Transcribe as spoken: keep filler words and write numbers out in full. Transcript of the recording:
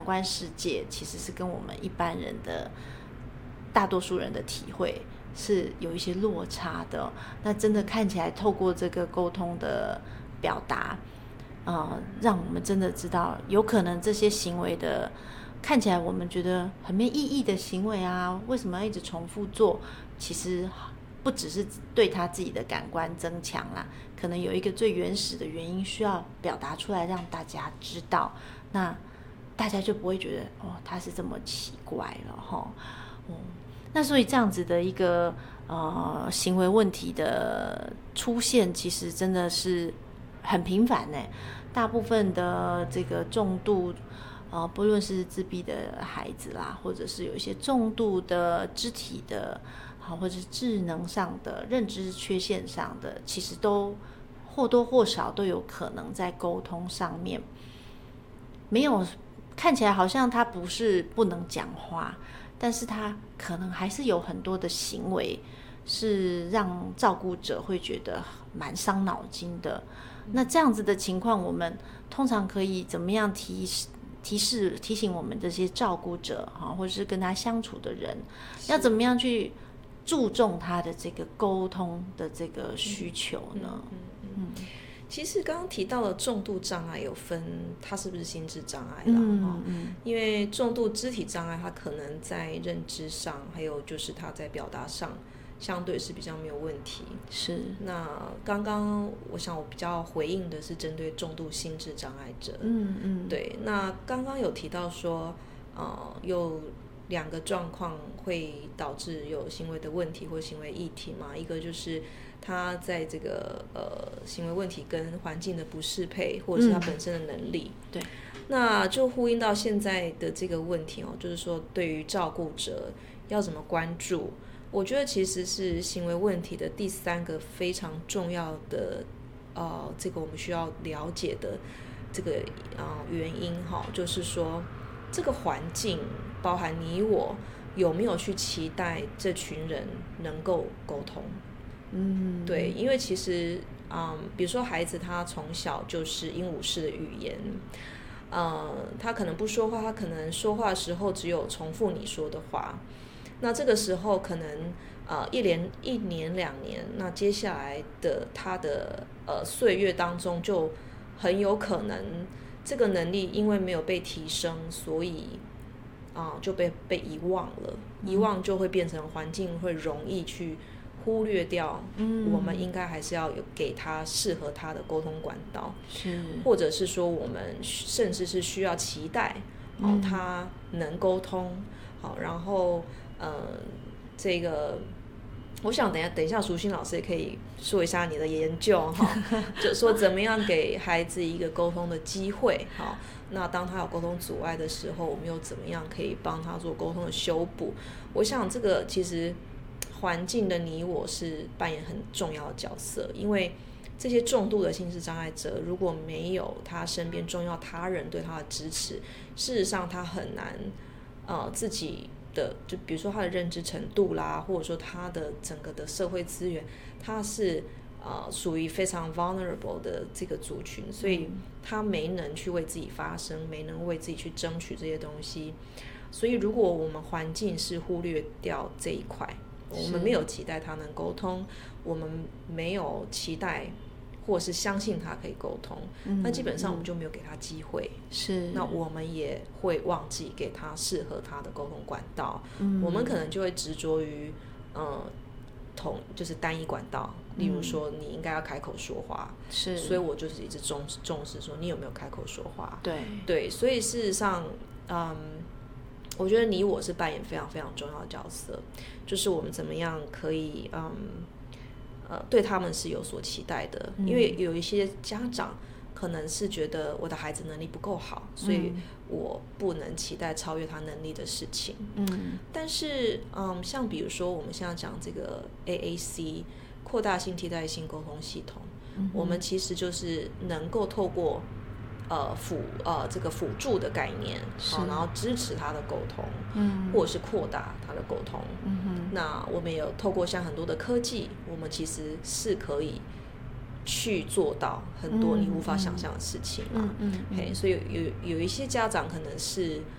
观世界其实是跟我们一般人的大多数人的体会是有一些落差的。那真的看起来透过这个沟通的表达，呃，让我们真的知道有可能这些行为的看起来我们觉得很没意义的行为啊，为什么要一直重复做，其实不只是对他自己的感官增强啦，可能有一个最原始的原因需要表达出来让大家知道，那大家就不会觉得哦他是这么奇怪了齁。嗯，那所以这样子的一个呃行为问题的出现，其实真的是很频繁呢。大部分的这个重度呃，不论是自闭的孩子啦，或者是有一些重度的肢体的，好，或者是智能上的认知缺陷上的，其实都或多或少都有可能在沟通上面没有，看起来好像他不是不能讲话，但是他可能还是有很多的行为是让照顾者会觉得蛮伤脑筋的。那这样子的情况，我们通常可以怎么样提示提示提醒我们这些照顾者或者是跟他相处的人，要怎么样去注重他的这个沟通的这个需求呢？ 嗯嗯嗯嗯，其实刚刚提到了重度障碍有分它是不是心智障碍啦，嗯嗯，因为重度肢体障碍它可能在认知上，还有就是它在表达上相对是比较没有问题。 是。 那刚刚我想我比较回应的是针对重度心智障碍者。 嗯嗯， 对。那刚刚有提到说，呃，有两个状况会导致有行为的问题或行为议题嘛，一个就是他在这个呃行为问题跟环境的不适配，或者是他本身的能力。 嗯、对。 那就呼应到现在的这个问题哦，就是说对于照顾者要怎么关注。我觉得其实是行为问题的第三个非常重要的呃，这个我们需要了解的这个呃原因哈，就是说这个环境包含你我有没有去期待这群人能够沟通。 嗯， 对，因为其实嗯，比如说孩子他从小就是鹦鹉式的语言，呃，他可能不说话，他可能说话的时候只有重复你说的话。那这个时候可能呃一连一年两年，那接下来的他的呃岁月当中，就很有可能这个能力因为没有被提升，所以啊、呃、就被被遗忘了。遗忘就会变成环境会容易去忽略掉，我们应该还是要有给他适合他的沟通管道， 是， 或者是说我们甚至是需要期待哦他能沟通。好，然后呃，这个我想等一下等一下淑馨老师也可以说一下你的研究哈，就说怎么样给孩子一个沟通的机会。好，那当他有沟通阻碍的时候，我们又怎么样可以帮他做沟通的修补？我想这个其实环境的你我是扮演很重要的角色，因为这些重度的心智障碍者如果没有他身边重要他人对他的支持，事实上他很难呃，自己的就比如说他的认知程度啦，或者说他的整个的社会资源，他是呃属于非常 vulnerable 的这个族群，所以他没能去为自己发声，没能为自己去争取这些东西。所以如果我们环境是忽略掉这一块，我们没有期待他能沟通，我们没有期待或是相信他可以沟通，嗯、那基本上我们就没有给他机会。 是， 那我们也会忘记给他适合他的沟通管道。 嗯、 我们可能就会执着于，呃，同就是单一管道。例如说，你应该要开口说话， 是， 所以我就是一直重重视说你有没有开口说话。 对对，所以事实上，嗯，我觉得你我是扮演非常非常重要的角色，就是我们怎么样可以嗯。呃，对他们是有所期待的，因为有一些家长可能是觉得我的孩子能力不够好，所以我不能期待超越他能力的事情。嗯，但是嗯，像比如说我们现在讲这个 A A C 扩大性替代性沟通系统，嗯、我们其实就是能够透过呃辅呃这个辅助的概念，好，然后支持他的沟通，嗯，或者是扩大他的沟通。嗯哼，那我们有透过像很多的科技，我们其实是可以去做到很多你无法想象的事情嘛。嗯嗯，嘿，所以有有一些家长可能是